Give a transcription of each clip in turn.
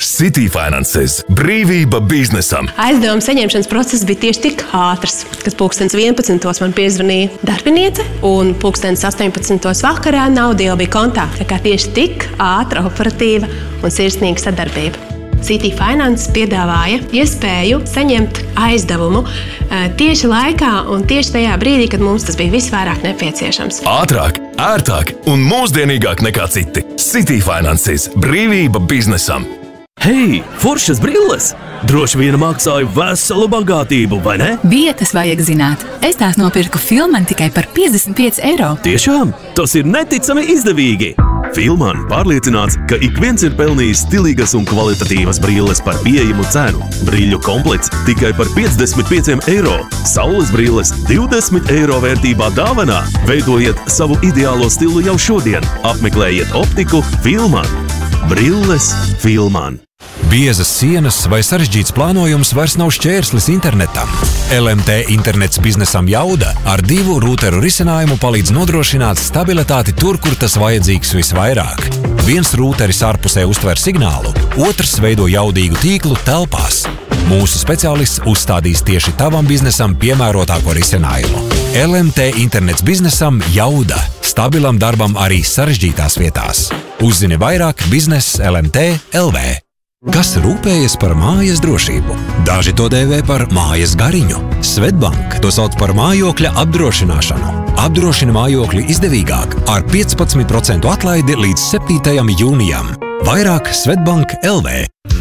City Finances – brīvība biznesam. Aizdevuma saņemšanas process bija tieši tik ātrs, kas 11:11 man piezvanīja darbiniece, un 18:18 vakarā nauda jau bija kontā. Tā kā tieši tik ātra, operatīva un sirsnīga sadarbība. City Finance piedāvāja iespēju saņemt aizdevumu tieši laikā un tieši tajā brīdī, kad mums tas bija visvairāk nepieciešams. Ātrāk, ērtāk un mūsdienīgāk nekā citi. City Finances – brīvība biznesam. Hei, foršas brilles! Droši vien maksāju veselu bagātību, vai ne? Vietas vajag zināt. Es tās nopirku Filman tikai par 55 eiro. Tiešām? Tas ir neticami izdevīgi! Filman pārliecināts, ka ik viens ir pelnījis stilīgas un kvalitatīvas brilles par pieejamu cenu. Brīļu komplekts tikai par 55 eiro. Saules brilles 20 eiro vērtībā dāvanā. Veidojiet savu ideālo stilu jau šodien. Apmeklējiet optiku Filman. Brilles Filman. Biezas sienas vai sarežģīts plānojums vairs nav šķērslis internetam. LMT internets biznesam Jauda ar 2 rūteru risinājumu palīdz nodrošināt stabilitāti tur, kur tas vajadzīgs visvairāk. Viens rūteris ārpusē uztver signālu, otrs veido jaudīgu tīklu telpās. Mūsu speciālists uzstādīs tieši tavam biznesam piemērotāko risinājumu. LMT internets biznesam Jauda. Stabilam darbam arī sarežģītās vietās. Uzzini vairāk biznes LMT LV. Kas rūpējas par mājas drošību? Daži to dēvē par mājas gariņu. Svetbank to sauc par mājokļa apdrošināšanu. Apdrošina mājokļi izdevīgāk ar 15% atlaidi līdz 7. jūnijam. Vairāk Svetbank LV.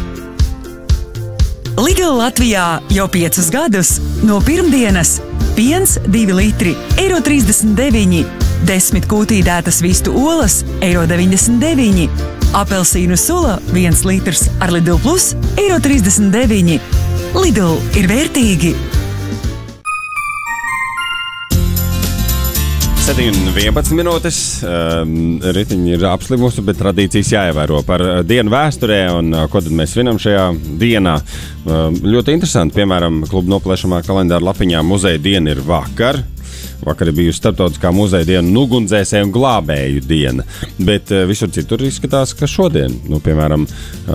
Lidl Latvijā jau 5 gadus. No pirmdienas piens 2 litri, €39, 10 kūtīdētas vistu olas, €99, apelsīnu sula 1 litrs ar Lidl Plus, €39. Lidl ir vērtīgi! 7:11 minūtes. Ritiņi ir apslimusi, bet tradīcijas jāievēro par dienu vēsturē un ko tad mēs svinam šajā dienā. Ļoti interesanti, piemēram, klubu noplēšamā kalendāra lapiņā muzeja diena ir vakar. Vakar ir bijusi starptautiskā muzeja diena, ugunsdzēsēju un glābēju diena. Bet visur citur izskatās, ka šodien, piemēram,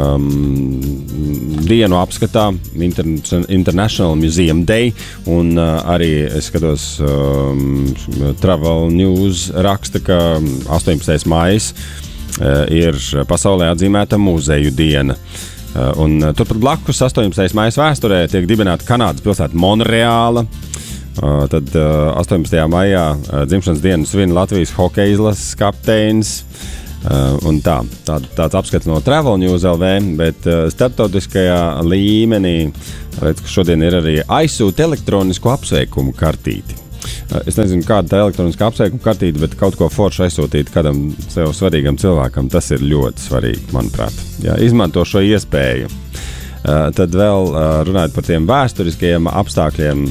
dienu apskatā International Museum Day, un arī es skatos Travel News raksta, ka 18. mājas ir pasaulē atzīmēta muzeju diena. Un turpat blakus 18. mājas vēsturē tiek dibināta Kanādas pilsēta Monreāla. Tad 18. maijā dzimšanas dienu svin Latvijas hokeja izlases kapteinis. Un tāds apskats no Travel News LV, bet starptautiskajā līmenī redz, ka šodien ir arī aizsūt elektronisko apsveikumu kartīti. Es nezinu, kāda tā elektroniskā apsveikuma kartīte, bet kaut ko foršu aizsūtīt kādam sev svarīgam cilvēkam, tas ir ļoti svarīgi, manuprāt. Jā, izmanto šo iespēju. Tad vēl runājot par tiem vēsturiskajiem apstākļiem,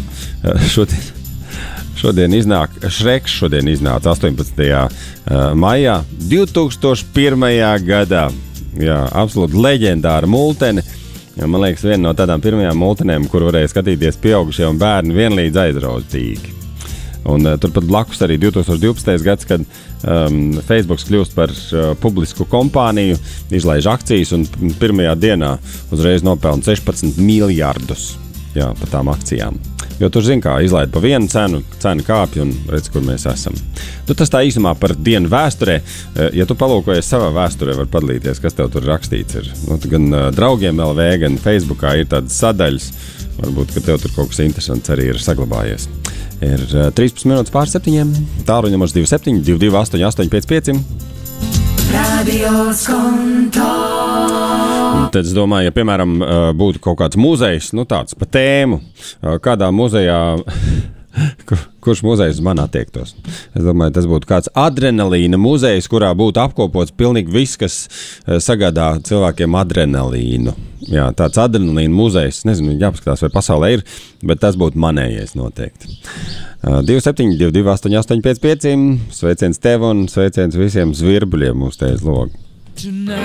šodien iznāca 18. maijā 2001. gadā. Jā, absolūti leģendāra multene. Man liekas, viena no tādām pirmajām multenēm, kur varēja skatīties pieaugušie un bērni vienlīdz aizraudzīgi. Un turpat blakus arī 2012. gads, kad Facebook kļūst par publisku kompāniju, izlaiž akcijas un pirmajā dienā uzreiz nopelna 16 miljardus par tām akcijām. Jo tur zin kā, izlaid pa vienu cenu, cena kāpja un redz, kur mēs esam. Tas tā īsumā par dienu vēsturē. Ja tu palūkojies savā vēsturē, var padalīties, kas tev tur rakstīts ir. Gan draugiem LV, gan Facebookā ir tādas sadaļas. Varbūt, ka tev tur kaut kas interesants arī ir saglabājies. Ir 13 minūtes pār 7. Tālruņa numurs 27 228 855. Radio Skonto. Tad es domāju, ja, piemēram, būtu kaut kāds muzejs, tāds pa tēmu, kādā muzejā, kurš muzejs man attiektos? Es domāju, tas būtu kāds adrenalīna muzejs, kurā būtu apkopots pilnīgi viss, kas sagādā cilvēkiem adrenalīnu. Jā, tāds adrenalīna muzejs, nezinu, jāpaskatās, vai pasaulē ir, bet tas būtu manējais noteikti. 27 228 855. Sveiciens tev un sveiciens visiem zvirbuļiem uz tevis logu.